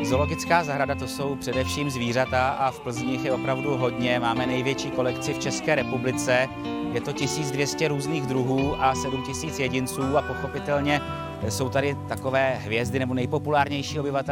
Zoologická zahrada to jsou především zvířata a v Plzni jich je opravdu hodně. Máme největší kolekci v České republice. Je to 1200 různých druhů a 7000 jedinců a pochopitelně jsou tady takové hvězdy nebo nejpopulárnější obyvatelé